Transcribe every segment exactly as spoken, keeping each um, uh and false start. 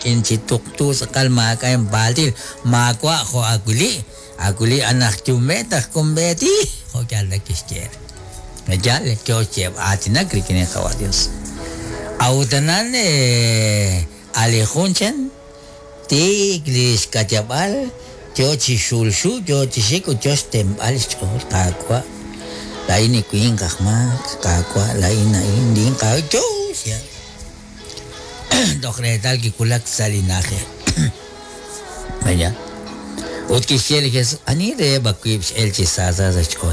kinchi tuktu sakal maka yang baltil makwa ko aguli aguli anak cumeta kumbeti ko kyalla kisker ngajal kyo cheb atina krikine kawadios autanan eh ali khunchen tiglis kajabal kyo chishulshu kyo chishiko kyo stembal chol kakwa lain ikuin kakma kakwa lain na inding kakyo siya dokretal ki kulak salinaje vaya ut ki shel ke ani re bakib el chi saza za chol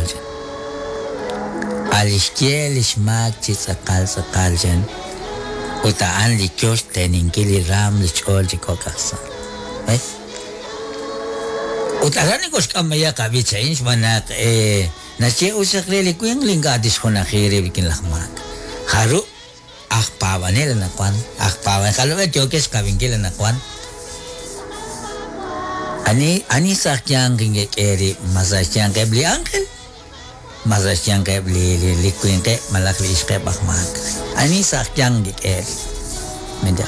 al ishkel ishmak chi sakal sakal jen uta an li kyos tenin ki li ram li chol chi kokasa eh uta rani kos kamaya ka bi change manak eh na che usakre li kuing linga dis khona khire bikin lahmak haru akpawan nila na kwan akpawan kalau eh jokes kawin kila na kwan ani ani sakyang ginge keri masasyang kay bli angkel masasyang kay bli likuin kay malakli iskay bakmak ani sakyang ginge keri menda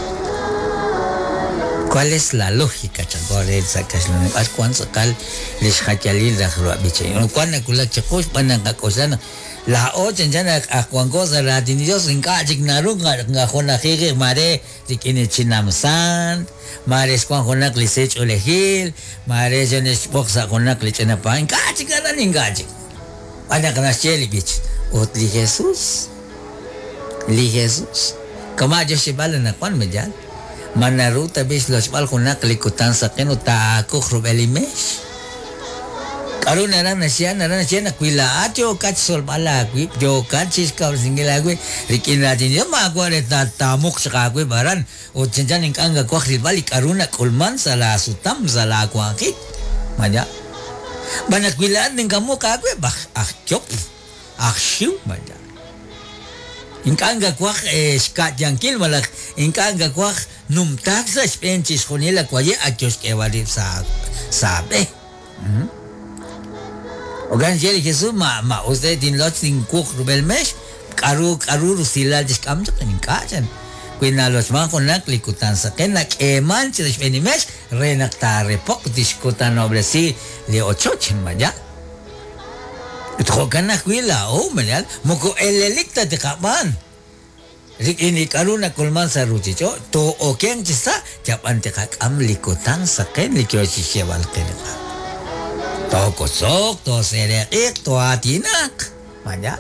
¿cuál es la lógica chagore sa kaslon at kwan sakal lis khajalil rakhro biche kwan nakulak chakos panang kakosana la ochen jana akwan cosa la dindios in kajik naru nga nga khona khige mare dikini chinamsan mare skwan khona klisech olehil mare jene boksa khona klichena pan kajik ara ningajik ana kana cheli bich ot li Jesus li Jesus kama jo shibal na kwan mejal manaruta bis los bal khona klikutan saken uta ko khrubelimesh Kalau nara nasian nara nasian akuila ajo kat sol bala aku jo kat sis kau singgila aku rikin rajin jo ma aku ada tamuk seka aku baran o cenjan ingkang aku akhir balik karuna kulman salah sutam salah aku akik maja banyak wilan ning kamu aku bah ah cop ah siu maja ingkang aku eh skat jangkil malah ingkang aku num taksa spencis khonila ku aja ajos kewali sa sabe hmm Ogan jeli Jesús ma ma usted din lot sin kuk rubel mesh karu karu rusila dis kam sa kanin kajan kuina los ma konak likutan sa kenak eman si des mesh renak tare pok diskutan noble si le ocho chen maja itho kanak kuila o menal moko elelikta de kaman rik ini karuna kulman sa ruchicho to okeng chisa japan te kakam likutan sa ken likyo si shewal kenak to kosok, to serekik, to atinak. Manja.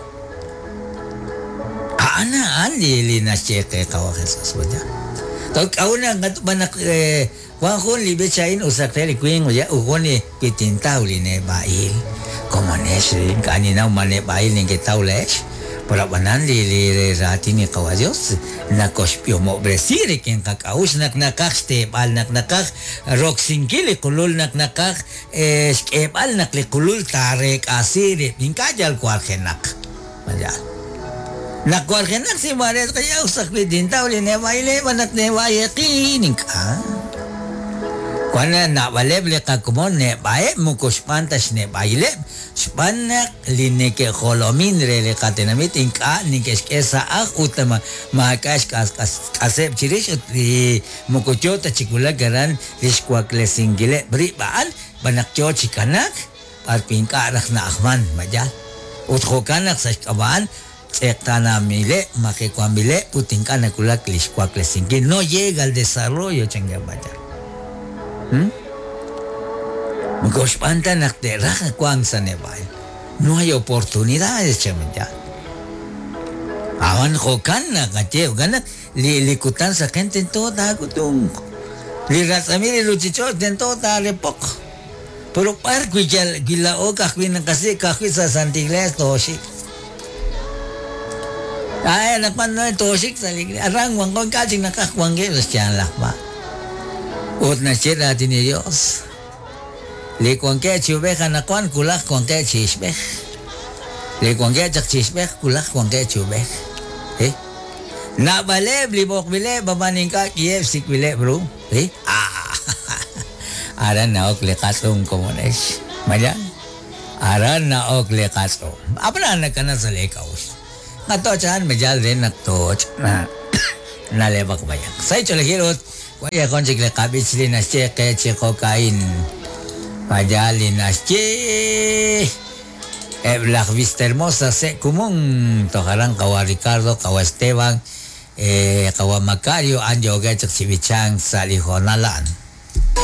Ana ali na cheke kawa Jesus manja. To kauna ngat banak eh wa kon libe chain usakre kuing ya ukoni kitinta uline bail. Como nesri kanina mane bail ni ketaules. Para banan li li ratini kawa Dios na kospio mo bresire ken kakaus nak nakak stebal nak nakak rock singkili kulul nak nakak eh skebal nak le kulul tarek asire ingkajal kuarkenak manja nak kuarkenak si maret kaya usak bidin tawli ne baile banat ne wayeki ningka kwana na baleble ka kumon ne bae mukos pantas ne baile spanak lineke kholomin rele katenamit inka nikes kesa ak utama makas kas kas kasep chirish utri mukochota chikula garan liskwa klesingile bri baal banak cho chikanak at pinka arak na akman majal utko kanak sa kaban tana mile makekwambile putinka nakula liskwa klesingile no llega al desarrollo changa majal hmm Mukos panta nak terraja kuang sa nebay. No hay oportunidades chamaya. Awan kokan na kache gana li likutan sa kenten to ta kutung. Li rasamiri luchicho den to ta repok. Pero par kuijal gila o kakwi na kasi kakwi sa Santigles toshik. Ay napan no toshik sa ligri. Arang wang kong kaching nakakwang ke siyan lakba. Ut na sira tini Dios. Le kuangke chubeh na kuan kulak kuangke chisbeh. Le kuangke jak chisbeh kulak kuangke chubeh. Eh? Na bale blibok bile babaning ka kiev sik bile bro. Eh? Ah. Aran na ok le kasong komunes. Mayan. Aran na ok le kasong. Apa na nakana sa lekaus. Ngato chan majal din naktoch na nalebak bayak. Say cholehirot Kuya kon chik le kabich li nas che kaya che kokain. Pajali nas che. Eh, la vista hermosa se kumung tokarang kawa Ricardo, kawa Esteban, eh, kawa Macario, anjo gachak si Bichang sa lihonalan.